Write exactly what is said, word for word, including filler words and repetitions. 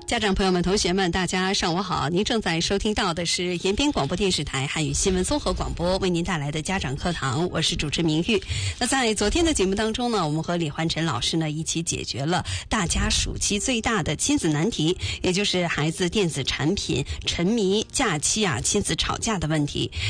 家长朋友们、同学们，大家上午好！您正在收听到的是延边广播电视台汉语新闻综合广播为您带来的家长课堂，我是主持明玉。那在昨天的节目当中呢，我们和李焕晨老师呢一起解决了大家暑期最大的亲子难题，也就是孩子电子产品沉迷、假期啊、亲子吵架的问题。